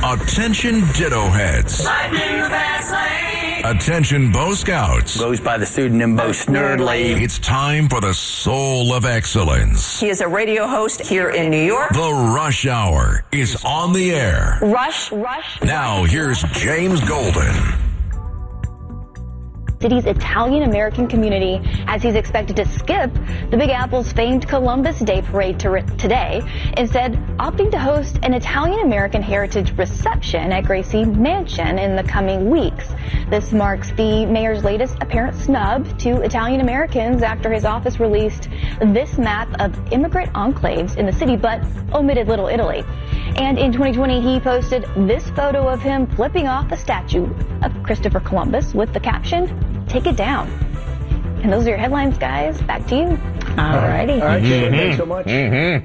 Attention Ditto Heads. Attention Bo Scouts. Goes by the pseudonym Bo Snerdley. It's time for the Soul of Excellence. He is a radio host here in New York. The Rush Hour is on the air. Rush. Now here's James Golden. City's Italian-American community as he's expected to skip the Big Apple's famed Columbus Day parade today, instead opting to host an Italian-American heritage reception at Gracie Mansion in the coming weeks. This marks the mayor's latest apparent snub to Italian-Americans after his office released this map of immigrant enclaves in the city, but omitted Little Italy. And in 2020, he posted this photo of him flipping off a statue of Christopher Columbus with the caption, "Take it down." And those are your headlines, guys. Back to you. All righty. All right, Jay, thanks so much.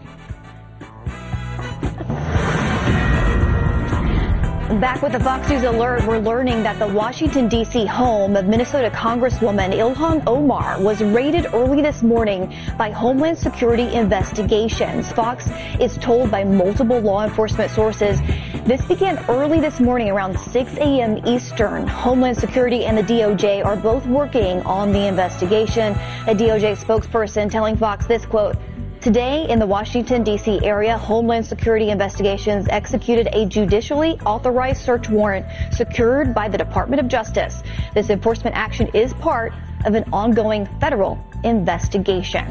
Back with the Fox News Alert, we're learning that the Washington, D.C. home of Minnesota Congresswoman Ilhan Omar was raided early this morning by Homeland Security investigations. Fox is told by multiple law enforcement sources this began early this morning around 6 a.m. Eastern. Homeland Security and the DOJ are both working on the investigation. A DOJ spokesperson telling Fox this, quote, "Today in the Washington, D.C. area, Homeland Security Investigations executed a judicially authorized search warrant secured by the Department of Justice. This enforcement action is part of an ongoing federal investigation."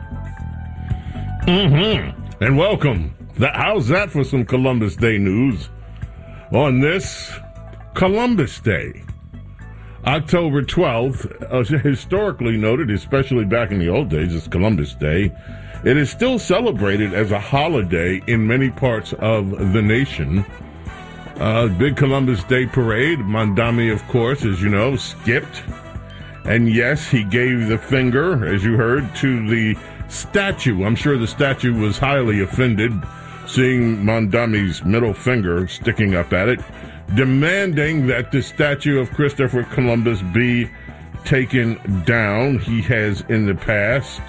And welcome. How's that for some Columbus Day news? On this Columbus Day, October 12th, historically noted, especially back in the old days, as Columbus Day. It is still celebrated as a holiday in many parts of the nation. Big Columbus Day parade. Mondami, of course, as you know, skipped. And yes, he gave the finger, as you heard, to the statue. I'm sure the statue was highly offended seeing Mondami's middle finger sticking up at it, demanding that the statue of Christopher Columbus be taken down. He has in the past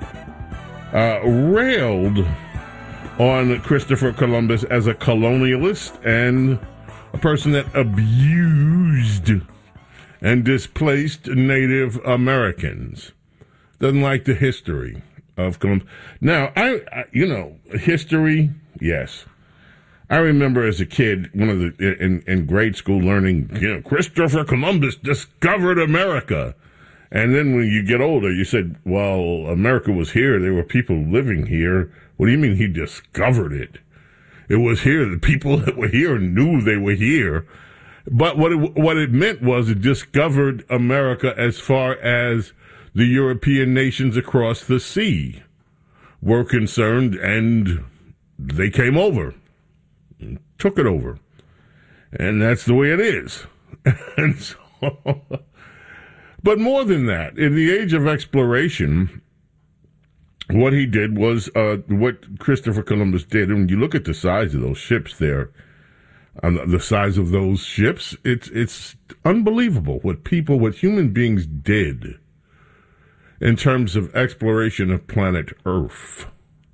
railed on Christopher Columbus as a colonialist and a person that abused and displaced Native Americans. Doesn't like the history of Columbus. Now, history, yes. I remember as a kid, in grade school learning, Christopher Columbus discovered America. And then when you get older, you said, well, America was here. There were people living here. What do you mean he discovered it? It was here. The people that were here knew they were here. But what it meant was it discovered America as far as the European nations across the sea were concerned, and they came over, took it over. And that's the way it is. And so... But more than that, in the age of exploration, what he did was what Christopher Columbus did. And when you look at the size of those ships there, the size of those ships, it's unbelievable what human beings did in terms of exploration of planet Earth.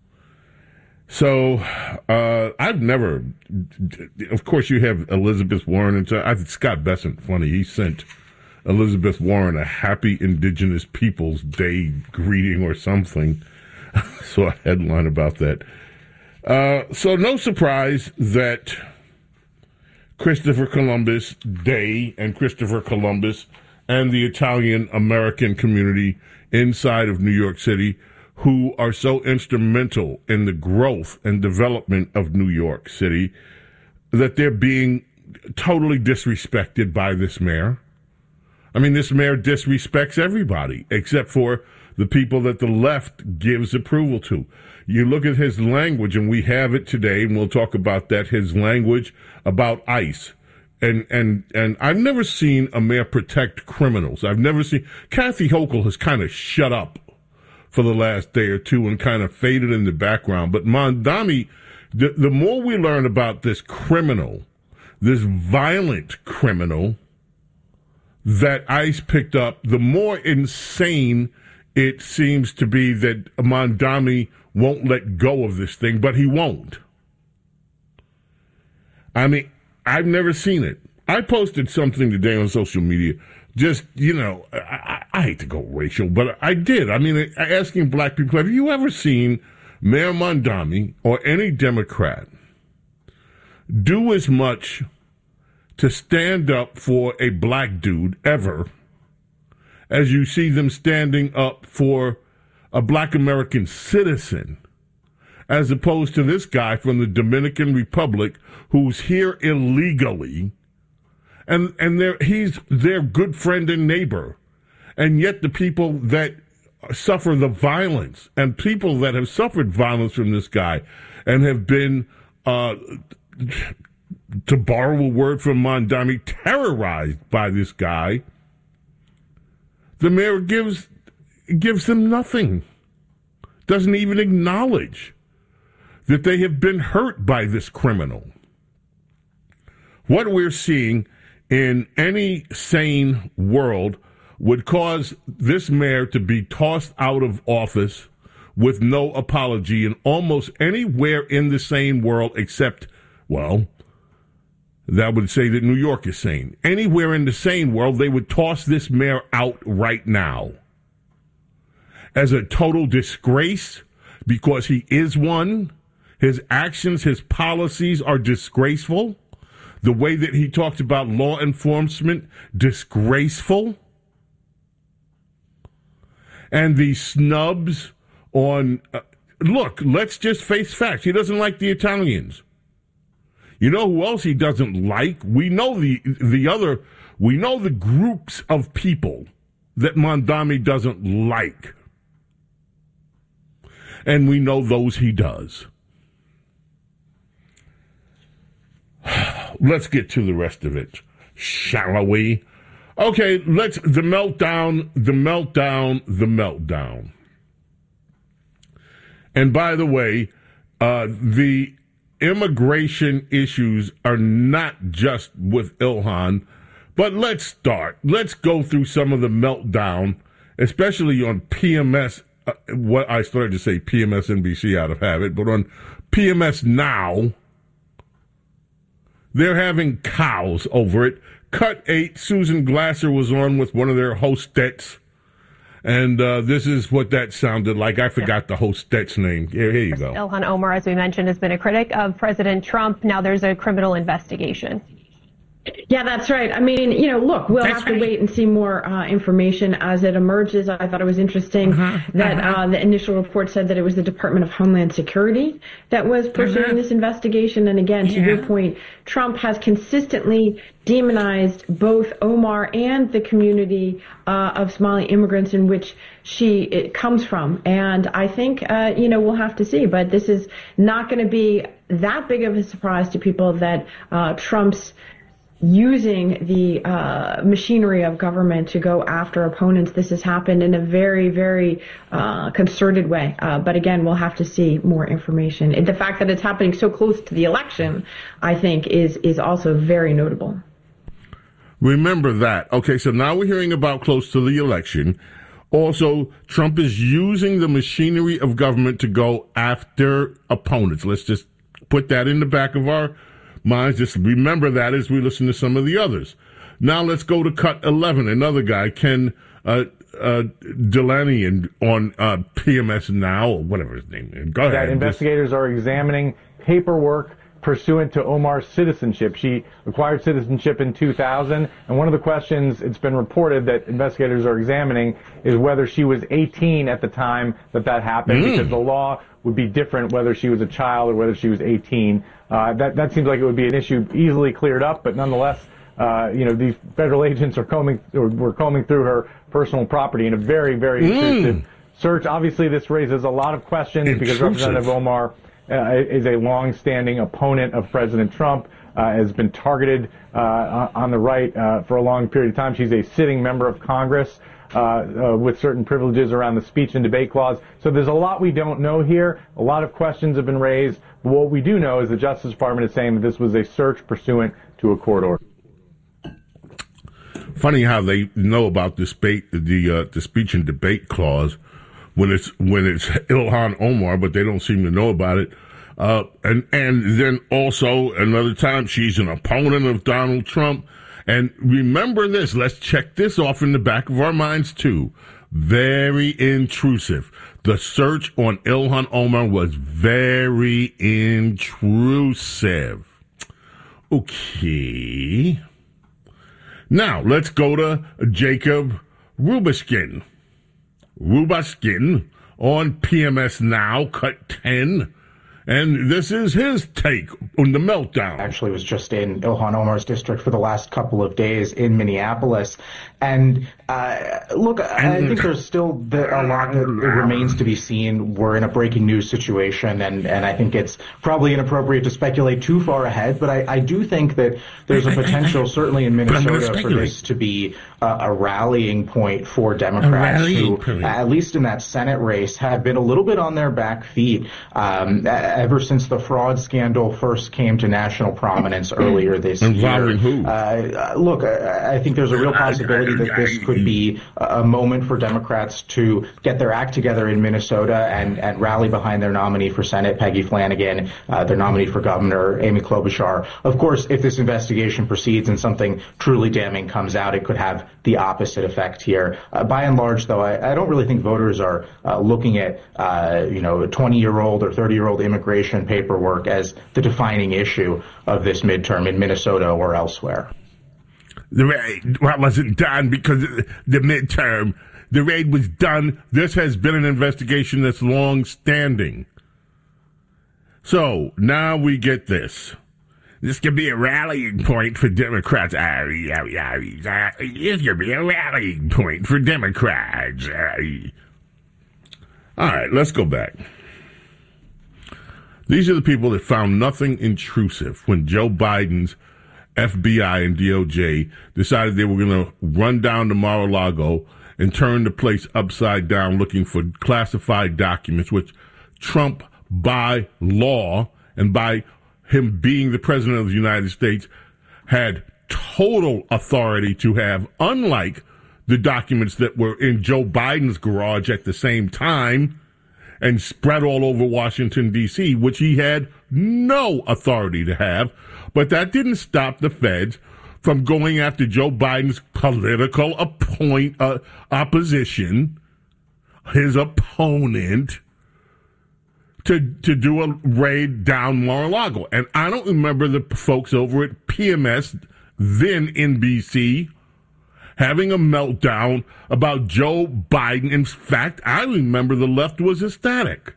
So I've never, of course, you have Elizabeth Warren, and so Scott Bessent, funny, he sent Elizabeth Warren a happy Indigenous Peoples Day greeting or something. So a headline about that. So no surprise that Christopher Columbus Day and Christopher Columbus and the Italian American community inside of New York City, who are so instrumental in the growth and development of New York City, that they're being totally disrespected by this mayor. I mean, this mayor disrespects everybody except for the people that the left gives approval to. You look at his language, and we have it today, and we'll talk about that, his language about ICE. And I've never seen a mayor protect criminals. I've never seen... Kathy Hochul has kind of shut up for the last day or two and kind of faded in the background. But Mondami, the more we learn about this criminal, this violent criminal that ICE picked up, the more insane it seems to be that Mondami won't let go of this thing, but he won't. I mean, I've never seen it. I posted something today on social media. Just, I hate to go racial, but I did. I mean, asking black people, have you ever seen Mayor Mondami or any Democrat do as much to stand up for a black dude ever as you see them standing up for a black American citizen, as opposed to this guy from the Dominican Republic who's here illegally, and he's their good friend and neighbor. And yet the people that suffer the violence and people that have suffered violence from this guy and have been, to borrow a word from Mondami, terrorized by this guy, the mayor gives them nothing. Doesn't even acknowledge that they have been hurt by this criminal. What we're seeing in any sane world would cause this mayor to be tossed out of office with no apology in almost anywhere in the sane world except, well, that would say that New York is sane. Anywhere in the sane world, they would toss this mayor out right now as a total disgrace because he is one. His actions, his policies are disgraceful. The way that he talks about law enforcement, disgraceful. And the snubs on, look, let's just face facts. He doesn't like the Italians. You know who else he doesn't like? We know the groups of people that Mondami doesn't like. And we know those he does. Let's get to the rest of it, shall we? Okay, the meltdown. And by the way, the immigration issues are not just with Ilhan, but let's start. Let's go through some of the meltdown, especially on PMS, what I started to say PMS NBC out of habit, but on PMS Now, they're having cows over it. Cut 8, Susan Glasser was on with one of their hostettes, and this is what that sounded like. I forgot the hostette's name. Here you go. Ilhan Omar, as we mentioned, has been a critic of President Trump. Now there's a criminal investigation. Yeah, that's right. I mean, look, we'll have to wait and see more information as it emerges. I thought it was interesting that the initial report said that it was the Department of Homeland Security that was pursuing this investigation. And again, to your point, Trump has consistently demonized both Omar and the community of Somali immigrants in which it comes from. And I think, we'll have to see. But this is not going to be that big of a surprise to people that Trump's using the machinery of government to go after opponents. This has happened in a very, very concerted way. But again, we'll have to see more information. And the fact that it's happening so close to the election, I think, is also very notable. Remember that. Okay, so now we're hearing about close to the election. Also, Trump is using the machinery of government to go after opponents. Let's just put that in the back of our minds. Just remember that as we listen to some of the others. Now let's go to cut 11. Another guy, Ken Delaney, on PMS Now, or whatever his name is. Go ahead. That investigators are examining paperwork pursuant to Omar's citizenship. She acquired citizenship in 2000, and one of the questions it's been reported that investigators are examining is whether she was 18 at the time that happened, because the law would be different whether she was a child or whether she was 18. That seems like it would be an issue easily cleared up, but nonetheless, these federal agents were combing through her personal property in a very, very intrusive search. Obviously, this raises a lot of questions because Representative Omar is a long-standing opponent of President Trump, has been targeted on the right for a long period of time. She's a sitting member of Congress with certain privileges around the speech and debate clause. So there's a lot we don't know here. A lot of questions have been raised. But what we do know is the Justice Department is saying that this was a search pursuant to a court order. Funny how they know about the speech and debate clause when it's Ilhan Omar, but they don't seem to know about it And then also another time she's an opponent of Donald Trump. And remember this, let's check this off in the back of our minds too. Very intrusive. The search on Ilhan Omar was very intrusive. Okay. Now, let's go to Jacob Rubashkin on PMS Now, cut 10. And this is his take on the meltdown. Actually was just in Ilhan Omar's district for the last couple of days in Minneapolis. And look, I think there's still a lot that remains to be seen. We're in a breaking news situation, and I think it's probably inappropriate to speculate too far ahead. But I do think that there's a potential, certainly in Minnesota, for this to be a rallying point for Democrats who, at least in that Senate race, have been a little bit on their back feet ever since the fraud scandal first came to national prominence earlier this year. Involving who? Look, I think there's a real possibility that this could be a moment for Democrats to get their act together in Minnesota and rally behind their nominee for Senate, Peggy Flanagan, their nominee for governor, Amy Klobuchar. Of course, if this investigation proceeds and something truly damning comes out, it could have the opposite effect here. By and large, though, I don't really think voters are looking at, 20-year-old or 30-year-old immigration paperwork as the defining issue of this midterm in Minnesota or elsewhere. The raid wasn't done because of the midterm. The raid was done. This has been an investigation that's long standing. So now we get this. This could be a rallying point for Democrats. This could be a rallying point for Democrats. All right, let's go back. These are the people that found nothing intrusive when Joe Biden's FBI and DOJ decided they were going to run down to Mar-a-Lago and turn the place upside down looking for classified documents, which Trump, by law and by him being the president of the United States, had total authority to have, unlike the documents that were in Joe Biden's garage at the same time and spread all over Washington, D.C., which he had no authority to have. But that didn't stop the feds from going after Joe Biden's political opposition, his opponent, to do a raid down Mar-a-Lago. And I don't remember the folks over at PMS, then NBC, having a meltdown about Joe Biden. In fact, I remember the left was ecstatic.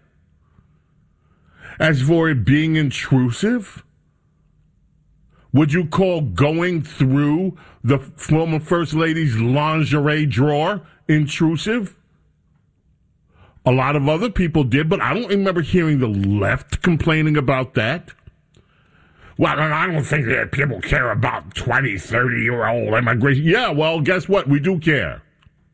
As for it being intrusive, would you call going through the former First Lady's lingerie drawer intrusive? A lot of other people did, but I don't remember hearing the left complaining about that. Well, I don't think that people care about 20, 30-year-old immigration. Yeah, well, guess what? We do care.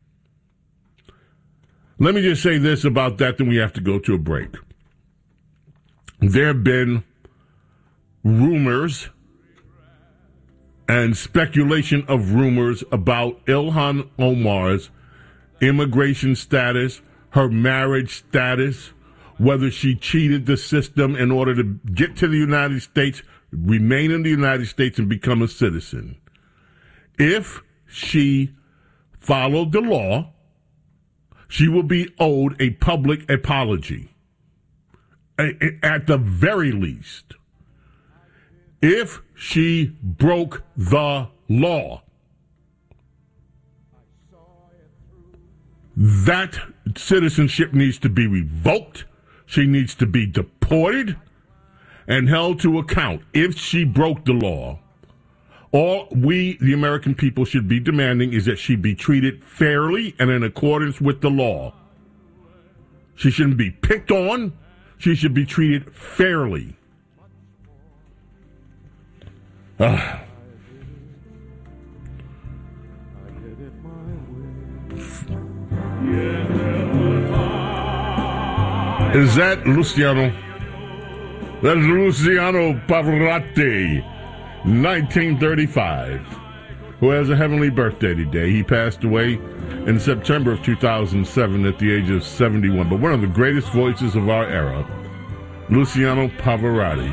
Let me just say this about that, then we have to go to a break. There have been rumors and speculation of rumors about Ilhan Omar's immigration status, her marriage status, whether she cheated the system in order to get to the United States, remain in the United States, and become a citizen. If she followed the law, she will be owed a public apology, at the very least. If she broke the law, that citizenship needs to be revoked. She needs to be deported and held to account if she broke the law. All we, the American people, should be demanding is that she be treated fairly and in accordance with the law. She shouldn't be picked on. She should be treated fairly. Is that Luciano? That's Luciano Pavarotti, 1935, who has a heavenly birthday today. He passed away in September of 2007 at the age of 71. But one of the greatest voices of our era, Luciano Pavarotti.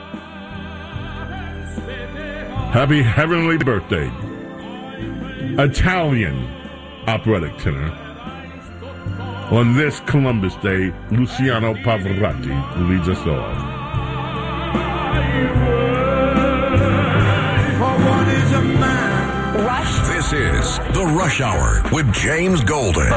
Happy heavenly birthday. Italian operatic tenor. On this Columbus Day, Luciano Pavarotti leads us off. This is The Rush Hour with James Golden.